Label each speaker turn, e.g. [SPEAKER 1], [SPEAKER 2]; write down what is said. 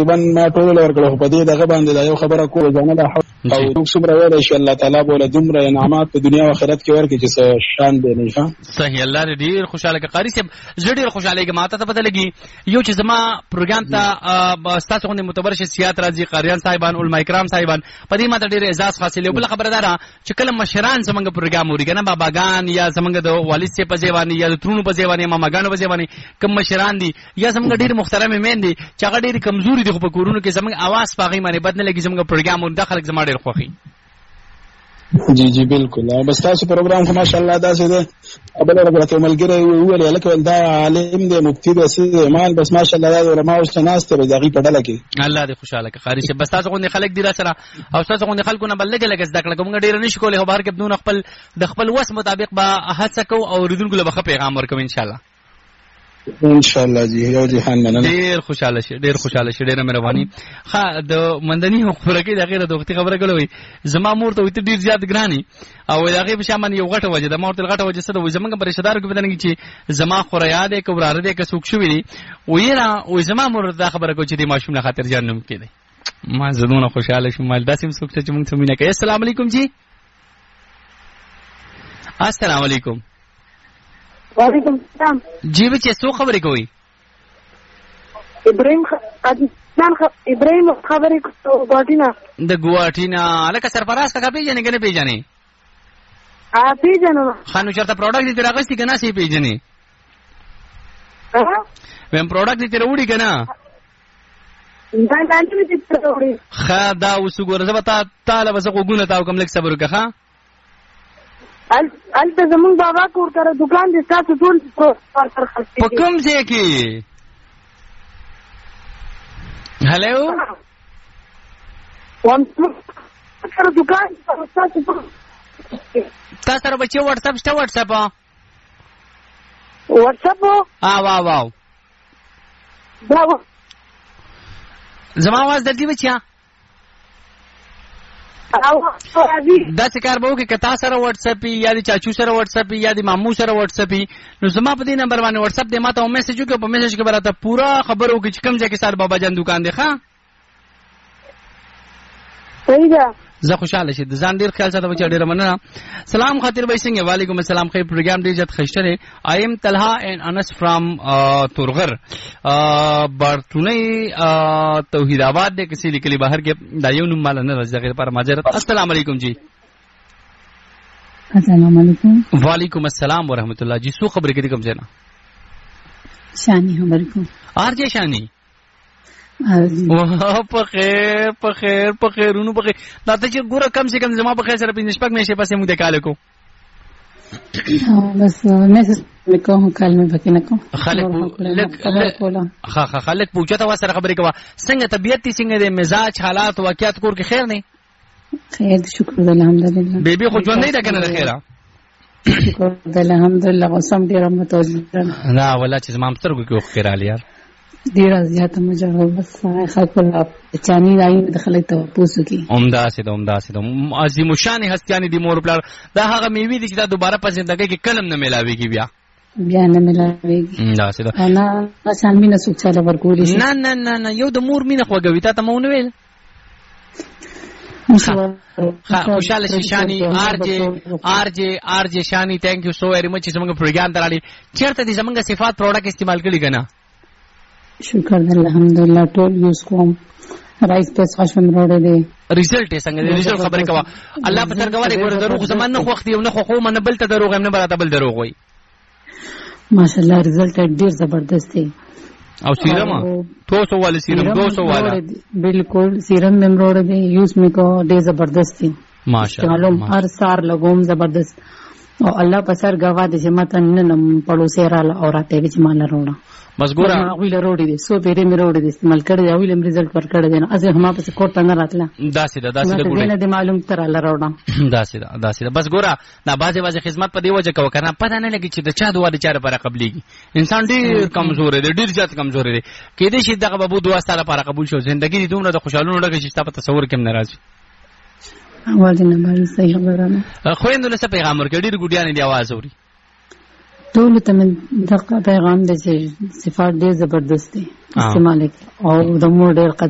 [SPEAKER 1] تقریبا ما ټول ورکړو په دې دغه باندې دا یو خبره کوم ځنه دا او څومره ویل شي الله تعالی بوله دومره انعامات په دنیا او آخرت کې ورکړي چې څه شان دی نه ښه
[SPEAKER 2] صحیح. الله دې ډیر خوشاله کې قاری صاحب زه ډیر خوشاله کې ماته ته پته لګي یو چې زما پروګرام ته تاسو غوښنه معتبر شخصیت راځي قاریان صاحبان علماء کرام صاحبان په دې ماته ډیر اعزاز حاصل یو بل خبره ده چې کله مشران زمونږ پروګرام وری کنه باباګان یا زمونږ د والد سے په ځواني یا د ترونو په ځواني ماماګانو په ځواني کوم مشران دي یا زمونږ ډیر محترم مین دي چې هغه ډیر کمزوري دي په کورونو کې زمونږ आवाज پاغي باندې بد نه لګي زمونږ پروګرام ور داخله زما ډیر خوخي.
[SPEAKER 1] جی جی بالکل بس تاسو پروګرام خو ماشاءالله دا څه ده ابل رغبت ملګری ویل لکه دا عالم دی مفتی دی ایمان بس ماشاءالله دا علماء او شناسته به دغه په ډله کې الله
[SPEAKER 2] دې خوشاله کې خاري شه. بس تاسو غوښنه خلک دی را سره او تاسو غوښنه خلکو نه بلګ لګ زده کړه کوم ډیر نشي کولای خو بهر کې بدون خپل د خپل وس مطابق به هڅه کو او ردونکو له بخښه پیغام ورکوم ان شاء الله
[SPEAKER 1] ان شاء الله جی یو جهان مننه
[SPEAKER 2] ډیر خوشاله شي ډیره مهرباني. ها د مندني خبره کې دغه د وختي خبره کولوي زما مور ته وته ډیر زیات ګرانی او دغه په شامن یو غټه وجه د مور ته غټه وجه سره زمونږ پر رشتہ دارو کې بدنګي چې زما خوریا ده کبراره ده که سوق شوې دي ویرا او زما مور دا خبره کو چې د ماشوم نه خاطر جان نوم کړي ما زدونه خوشاله شوم مال داسې سوق چې موږ ته مینه کوي. السلام علیکم جی. السلام علیکم.
[SPEAKER 3] وعلیکم السلام.
[SPEAKER 2] جی بچے سو خبرې کوي
[SPEAKER 3] ابراهیم خبرې ګواټینا
[SPEAKER 2] د ګواټینا لکه سرپراز کا پیژنې کنه پیژنې
[SPEAKER 3] پیژنم
[SPEAKER 2] خانو چرته پروډکټ دې راغستې کنه سي پیژنې ویم پروډکټ دې وروړي کنه
[SPEAKER 3] دا لاندې دې وروړي
[SPEAKER 2] خا دا وسګور زبتا تعالی بس وګونه تاو کوم لک صبر وکړه
[SPEAKER 3] البته زمون بابا کور تر دکان دې تاسو ټول
[SPEAKER 2] په کوم ځای کې هلو
[SPEAKER 3] وان تر دکان
[SPEAKER 2] تاسو سره بچي واتس اپ شته واتس اپ واو زما आवाज درځي بچیا دا څه کار به وکړي که تا سره واتس اپ یا د چاچو سره واتس اپ یا د مامو سره واتس اپ نو زما په دې نمبر باندې واتس اپ دې ما ته میسج وکړه په میسج کې به راته پورا خبر وکړي چې کوم ځای کې سر بابا جان دکان دی ښه
[SPEAKER 3] صحیح ده
[SPEAKER 2] زه خوشاله شي د ځان ډیر خیال ساته بچا ډیر مننه. سلام خاطر بھائی څنګه وعلیکم السلام خیر پروګرام ډیر جات خشته دی. آی ایم طلحه اینڈ انس فرام تورغر بارتونی توحید آباد د کسی لیکلي بهر کې دا یو نوم مال نه راځي غیر پر ماجرت. السلام علیکم جی.
[SPEAKER 4] السلام علیکم.
[SPEAKER 2] وعلیکم السلام ورحمۃ اللہ جی. سو خبر کې کوم ځای نه
[SPEAKER 4] شانی خبر کوم
[SPEAKER 2] آر جی شانی په خیرونو په خیر دا ته چې ګوره کم سے کم زما په خیر سره پنځه شپږ میاشتې پسې موږ د کال کو
[SPEAKER 4] بس میسج وکړو کال مې پکې نه کوم
[SPEAKER 2] خلک پوښتنه وا سره خبرې کوه څنګه طبيعت څنګه د مزاج حالات واقعیت کور کې خیر نه
[SPEAKER 4] خیر شکر الحمدلله
[SPEAKER 2] بیبي خو ژوند نه ده کنه د خیره
[SPEAKER 4] شکر الحمدلله قسم دې رحمت الله
[SPEAKER 2] نه ولا چې زما سترګو کې وخت رالی یار
[SPEAKER 4] ډیر زیاته مجرد بس خلک الله چاني راي دخلت ته پوسو کی
[SPEAKER 2] عمدہ سید عظیم شان هستیانی دی مور پلار دا هغه میوي دي چې دا دوباره په زندګۍ کې کلم نه ملاويږي بیا نه ملاويږي دا سید
[SPEAKER 4] انا آسان مینه سوچاله ورکول شي
[SPEAKER 2] نه یو د مور مینه خوګوي تا ته مونږ ویل خوشاله شي شانی آر جے شانی تھینک یو سو ویری مچ زموږ پروګرام دراړي چیرته دي زموږ صفات پروډکټ استعمال کړي کنه
[SPEAKER 4] شکر الحمدلله ټول یوز کوم رایس پس خشم روړې دي
[SPEAKER 2] ریزلټ څنګه دی ریزلټ خبره کوه الله په ترګوالې ګوره دروغ زمان نه خوخ دی نه خو من بل ته دروغ هم نه براته بل دروغ وای
[SPEAKER 4] ماشاءالله ریزلټ ډیر زبردست دی
[SPEAKER 2] او سیرم 200 والا سیرم 200 والا
[SPEAKER 4] بالکل سیرم مم روړې دی یوز میکو ډیر زبردست دی
[SPEAKER 2] ماشاءالله
[SPEAKER 4] هر سار لګوم زبردست او الله په سر غوا د جماعت نن پړوسه را اورته چې مال وروړه
[SPEAKER 2] بس ګوره
[SPEAKER 4] ویل روړې دي سو پیری مې روړې دي استعمال کړی دی ویل ریزلټ ور کړی دی نه ازه هم په کوټ نه راتله
[SPEAKER 2] دا سیده ګوره
[SPEAKER 4] نه معلوم تر الله روړه
[SPEAKER 2] دا سیده بس ګوره دا بازه خدمت په دی وجه کو کنه پته نه لګی چې د چا دوا د چاره پر قبليږي انسان ډیر کمزور دی ډیر زیات کمزور دی کې دې شي دغه بابو دوا ستاره پر قبول شو ژوندۍ دومره د خوشالونو ډکه چې تاسو تصور کې ناراضي
[SPEAKER 4] اواز نه باندې صحیح خبره
[SPEAKER 2] خو اندونه څه پیغام ورکړي ډیر ګډیان دی आवाज اوري
[SPEAKER 4] ټول ته من دغه پیغام د صفات ډیر زبردست دي استعمال او د مور ډیر